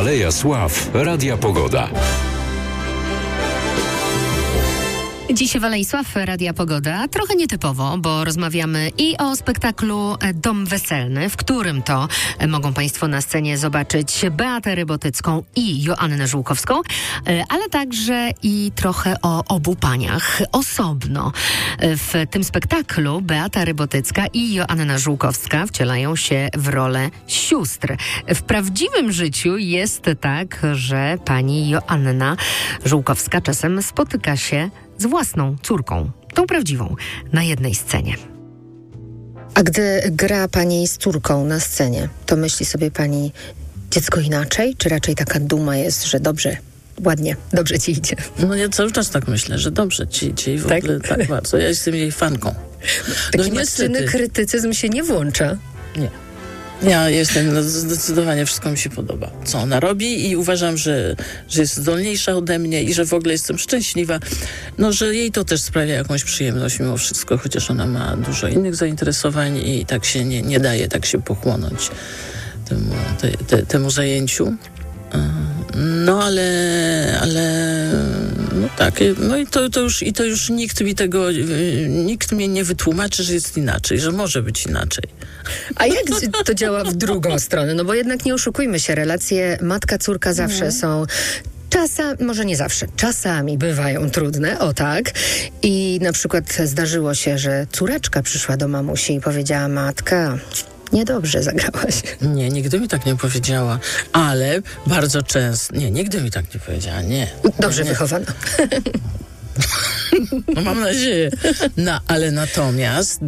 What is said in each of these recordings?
Aleja Sław Radia Pogoda. Dziś w Alei Sław Radia Pogoda trochę nietypowo, bo rozmawiamy i o spektaklu Dom Weselny, w którym to mogą Państwo na scenie zobaczyć Beatę Rybotycką i Joannę Żółkowską, ale także i trochę o obu paniach osobno. W tym spektaklu Beata Rybotycka i Joanna Żółkowska wcielają się w rolę sióstr. W prawdziwym życiu jest tak, że pani Joanna Żółkowska czasem spotyka się z własną córką, tą prawdziwą, na jednej scenie. A gdy gra pani z córką na scenie, to myśli sobie pani dziecko inaczej? Czy raczej taka duma jest, że dobrze, ładnie, dobrze ci idzie? No ja cały czas tak myślę, że dobrze ci idzie i w ogóle tak bardzo. Ja jestem jej fanką. Taki matczyny krytycyzm się nie włącza. Nie. Ja jestem, zdecydowanie wszystko mi się podoba, co ona robi i uważam, że jest zdolniejsza ode mnie i że w ogóle jestem szczęśliwa, no, że jej to też sprawia jakąś przyjemność mimo wszystko, chociaż ona ma dużo innych zainteresowań i tak się nie daje tak się pochłonąć temu zajęciu. No ale no tak, no i to już nikt mnie nie wytłumaczy, że jest inaczej, że może być inaczej. A jak to działa w drugą stronę? No bo jednak nie oszukujmy się, relacje matka-córka zawsze są może nie zawsze, czasami bywają trudne, o tak. I na przykład zdarzyło się, że córeczka przyszła do mamusi i powiedziała: matka, niedobrze zagrałaś. Nie, nigdy mi tak nie powiedziała, ale bardzo często... Nie, nigdy mi tak nie powiedziała, nie. Dobrze wychowana. No mam nadzieję. No, ale natomiast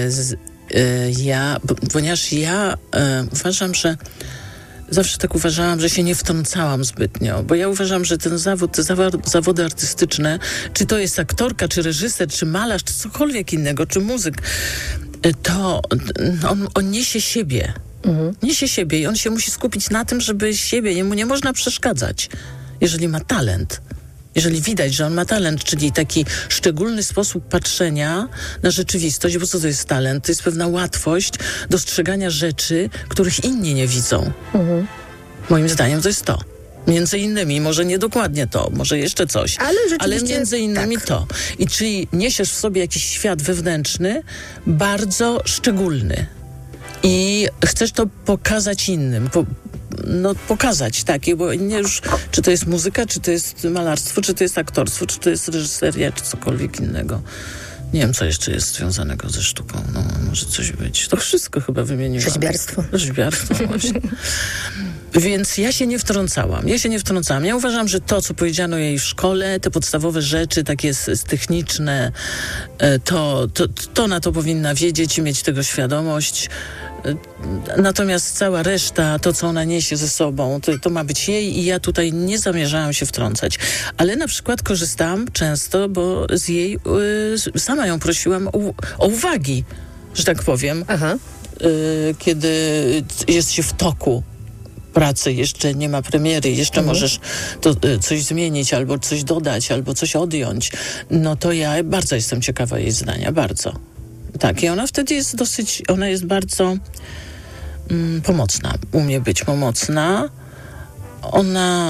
ponieważ ja uważam, że zawsze tak uważałam, że się nie wtrącałam zbytnio, bo ja uważam, że ten zawód, te zawody artystyczne, czy to jest aktorka, czy reżyser, czy malarz, czy cokolwiek innego, czy muzyk, to on niesie siebie. Niesie siebie i on się musi skupić na tym, żeby siebie, mu nie można przeszkadzać, jeżeli ma talent. Jeżeli widać, że on ma talent, czyli taki szczególny sposób patrzenia na rzeczywistość, bo co to jest talent? To jest pewna łatwość dostrzegania rzeczy, których inni nie widzą. Moim zdaniem to jest to. Między innymi, może nie dokładnie to, może jeszcze coś, ale między innymi tak. To. I czyli niesiesz w sobie jakiś świat wewnętrzny, bardzo szczególny. I chcesz to pokazać innym, pokazać, tak, bo nie już, czy to jest muzyka, czy to jest malarstwo, czy to jest aktorstwo, czy to jest reżyseria, czy cokolwiek innego. Nie wiem, co jeszcze jest związanego ze sztuką. No, może coś być. To wszystko chyba wymieniłam. Rzeźbiarstwo, właśnie. Więc ja się nie wtrącałam. Ja uważam, że to, co powiedziano jej w szkole, te podstawowe rzeczy, takie techniczne, to ona to powinna wiedzieć i mieć tego świadomość. Natomiast cała reszta, to co ona niesie ze sobą, to ma być jej i ja tutaj nie zamierzałam się wtrącać. Ale na przykład korzystałam często, bo z jej, sama ją prosiłam o uwagi, że tak powiem. Kiedy jest się w toku pracy, jeszcze nie ma premiery, jeszcze możesz to coś zmienić, albo coś dodać, albo coś odjąć, no to ja bardzo jestem ciekawa jej zdania, bardzo. Tak, i ona wtedy jest ona jest bardzo pomocna, umie być pomocna. Ona,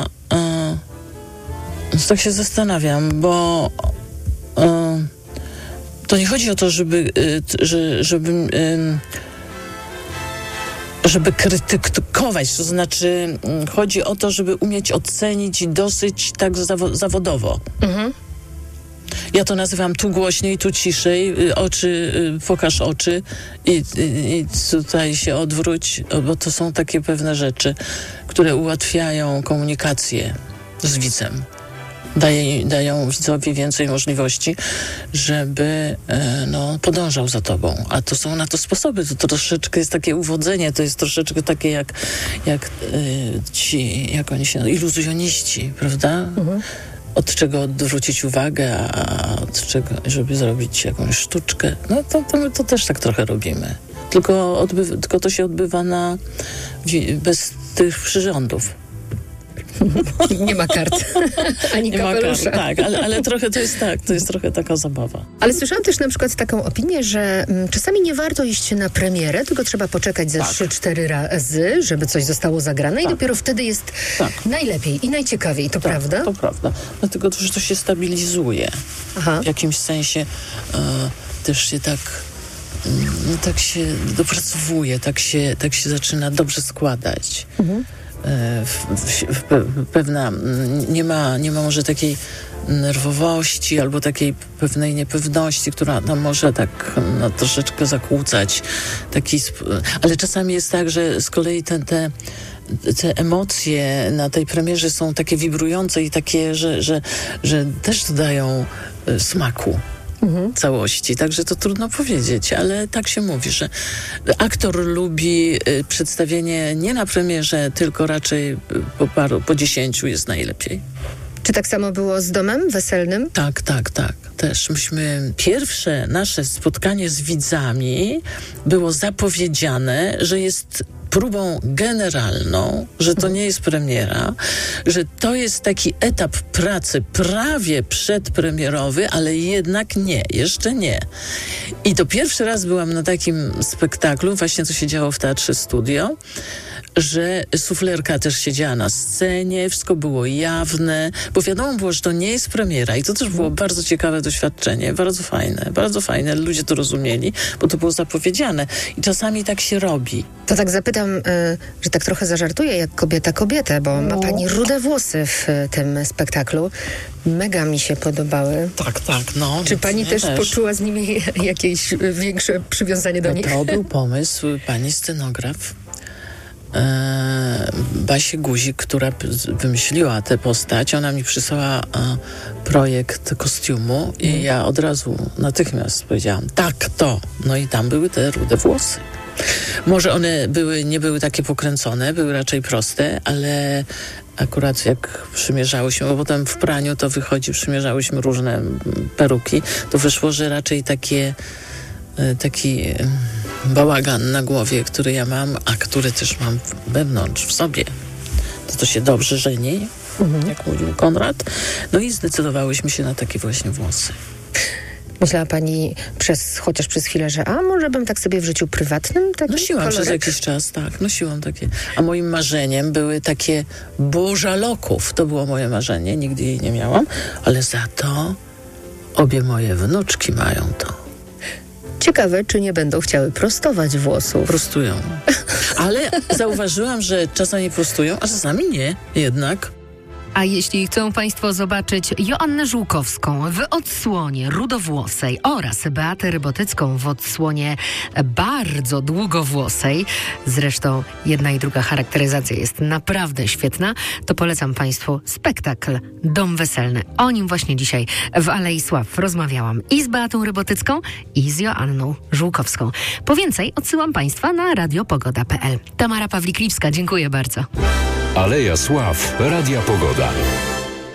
tak się zastanawiam, bo to nie chodzi o to, żeby krytykować, to znaczy chodzi o to, żeby umieć ocenić dosyć tak zawodowo. Ja to nazywam tu głośniej, tu ciszej, pokaż oczy i tutaj się odwróć, bo to są takie pewne rzeczy, które ułatwiają komunikację z widzem. Dają widzowi więcej możliwości, żeby podążał za tobą. A to są na to sposoby. To troszeczkę jest takie uwodzenie, to jest troszeczkę takie jak oni się iluzjoniści, prawda? Od czego odwrócić uwagę, a od czego, żeby zrobić jakąś sztuczkę. No to też tak trochę robimy. Tylko to się odbywa bez tych przyrządów. Nie ma kart, ani Nie ma kapelusza. tak, ale trochę to jest trochę taka zabawa. Ale słyszałam też na przykład taką opinię, że czasami nie warto iść na premierę, tylko trzeba poczekać ze 3-4 razy, żeby coś zostało zagrane i dopiero wtedy jest najlepiej i najciekawiej, to prawda? To prawda. Dlatego że to się stabilizuje. Aha. W jakimś sensie też się tak się dopracowuje, tak się zaczyna dobrze składać. Pewna, nie ma może takiej nerwowości albo takiej pewnej niepewności, która nam może tak troszeczkę zakłócać. Ale czasami jest tak, że z kolei te emocje na tej premierze są takie wibrujące i takie, że też dodają smaku całości. Także to trudno powiedzieć, ale tak się mówi, że aktor lubi przedstawienie nie na premierze, tylko raczej po 10 jest najlepiej. Czy tak samo było z domem weselnym? Tak. Też pierwsze nasze spotkanie z widzami było zapowiedziane, że jest próbą generalną, że to nie jest premiera, że to jest taki etap pracy prawie przedpremierowy, ale jednak nie, jeszcze nie. I to pierwszy raz byłam na takim spektaklu, właśnie co się działo w Teatrze Studio, że suflerka też siedziała na scenie, wszystko było jawne, bo wiadomo było, że to nie jest premiera i to też było bardzo ciekawe doświadczenie, bardzo fajne, ludzie to rozumieli, bo to było zapowiedziane i czasami tak się robi. To tak zapytam, że tak trochę zażartuję, jak kobieta kobietę, bo ma pani rude włosy w tym spektaklu. Mega mi się podobały. Tak, Czy pani też poczuła z nimi jakieś większe przywiązanie do nich? To był pomysł pani scenograf Basi Guzik, która wymyśliła tę postać. Ona mi przysłała projekt kostiumu i ja od razu natychmiast powiedziałam, tak, to. No i tam były te rude włosy. Może one nie były takie pokręcone, były raczej proste, ale akurat jak przymierzałyśmy, bo potem w praniu to wychodzi, przymierzałyśmy różne peruki, to wyszło, że raczej taki bałagan na głowie, który ja mam, a który też mam wewnątrz, w sobie. To się dobrze żeni, jak mówił Konrad. No i zdecydowałyśmy się na takie właśnie włosy. Myślała pani chociaż przez chwilę, że może bym tak sobie w życiu prywatnym taki Nosiłam kolorek? przez jakiś czas, tak, nosiłam takie. A moim marzeniem były takie burza loków. To było moje marzenie, nigdy jej nie miałam, ale za to obie moje wnuczki mają to. Ciekawe, czy nie będą chciały prostować włosów. Prostują. Ale zauważyłam, że czasami prostują, a czasami nie, jednak. A jeśli chcą Państwo zobaczyć Joannę Żółkowską w odsłonie rudowłosej oraz Beatę Rybotycką w odsłonie bardzo długowłosej, zresztą jedna i druga charakteryzacja jest naprawdę świetna, to polecam Państwu spektakl Dom Weselny. O nim właśnie dzisiaj w Alei Sław rozmawiałam i z Beatą Rybotycką, i z Joanną Żółkowską. Po więcej odsyłam Państwa na radiopogoda.pl. Tamara Pawlikliwska, dziękuję bardzo. Aleja Sław, Radia Pogoda.